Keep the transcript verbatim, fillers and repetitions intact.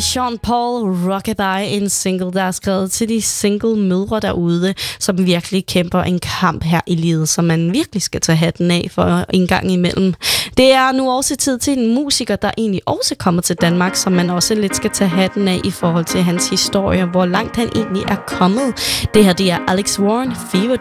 Sean Paul, Rockabye, en single, der er skrevet til de single mødre derude, som virkelig kæmper en kamp her i livet, som man virkelig skal tage hatten af for en gang imellem. Det er nu også tid til en musiker, der egentlig også kommer til Danmark, som man også lidt skal tage hatten af i forhold til hans historie, hvor langt han egentlig er kommet. Det her, det er Alex Warren, Fever